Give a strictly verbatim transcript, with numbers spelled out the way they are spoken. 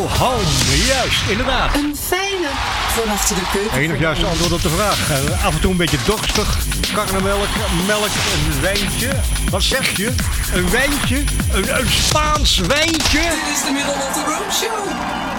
home. Juist, inderdaad. Een fijne voor achter de keuken. Enig juiste antwoord op de vraag. Uh, af en toe een beetje dorstig. Karnemelk, melk, een wijntje. Wat zeg je? Een wijntje? Een, een Spaans wijntje? Dit is de Middle of the Road Show.